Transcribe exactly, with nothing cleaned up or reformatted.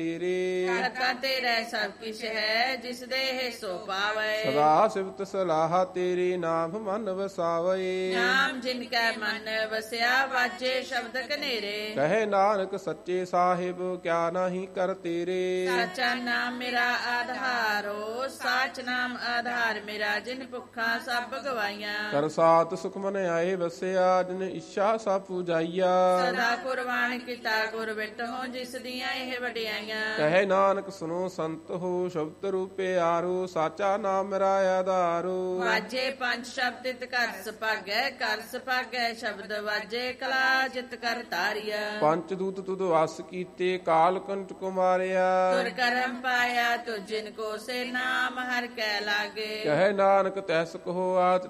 ਤੇਰੇ। ਕਰਤਾ ਤੇਰਾ ਸਭ ਕਿਛ ਹੈ, ਜਿਸ ਦੇਹ ਸੋ ਪਾਵੇ। ਸਦਾ ਸਿਫਤ ਸਲਾਹ ਤੇਰੀ, ਨਾਮ ਮਨ ਵਸਾਵੇ। ਨਾਮ ਜਿਨ ਕੈ ਮਨ ਵਸਿਆ, ਵਾਜੇ ਸ਼ਬਦ ਕਨੇਰੇ। ਕਹੇ ਨਾਨਕ ਸੱਚੇ ਸਾਹਿਬ, ਕਿਆ ਨਾਹੀ ਕਰ ਤੇਰੇ। ਸਾਚਾ ਨਾਮ ਮੇਰਾ ਆਧਾਰੋ, ਸਾਚ ਨਾਮ ਆਧਾਰ ਮੇਰਾ। ਜਿਨ ਭੁੱਖਾਂ ਸਭ ਗਵਾਈਆਂ, ਕਰ ਸਾਤ ਸੁਖ ਮਨ ਆਏ ਵਸਿਆ। ਜਿਨ ਇੱਛਾ ਸਭ ਪੂਜਾਈਆ, ਸਦਾ ਕੁਰਬਾਨ ਕੀਤਾ ਗੁਰ ਬਿਟ ਹੋ, ਜਿਸ ਦੀਆਂ ਇਹ ਵਡਿਆਈਆਂ। ਕਹੇ ਨਾਨਕ ਸੁਨੋ ਸੰਤ ਹੋ, ਸ਼ਬਦ ਰੂਪੇ ਆਰੋ। ਸਾਚਾ ਨਾਮ ਮੇਰਾ ਆਧਾਰੋ। ਵਾਜੇ ਪੰਜ ਸ਼ਬਦ ਤਿਤ ਕਰ ਸੁਭਾਗੈ, ਕਰ ਸੁਭਾਗੈ ਸ਼ਬਦ ਵਾਜੇ। ਕਲਾ ਜਿਤ ਕਰ ਤਾਰੀਆ, ਪੰਚ ਦੂਤ ਤੁਧ ਵਸ ਕੀਤੇ। ਕਾਲ ਕੰਟ ਕੁਮਾਰਿਆ, ਤੁਰ ਕਰਮ ਪਾਇਆ ਤੁ ਜਿਨ ਕੋ ਸੇ। ਨਾਮ ਹਰ ਕੈ ਲਾਗੇ, ਕਹੇ ਨਾਨਕ ਤੈਸ ਕਹੋ ਆਤ